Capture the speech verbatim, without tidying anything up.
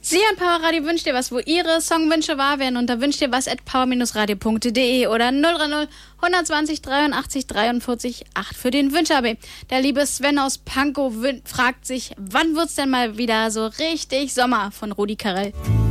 Sie an Powerradio wünscht dir was, wo Ihre Songwünsche wahr werden, unter wünscht dir was at power radio punkt de oder null drei null hundertzwanzig dreiundachtzig dreiundvierzig acht für den Wünscher B. Der liebe Sven aus Pankow fragt sich, wann wird's denn mal wieder so richtig Sommer von Rudi Carrell?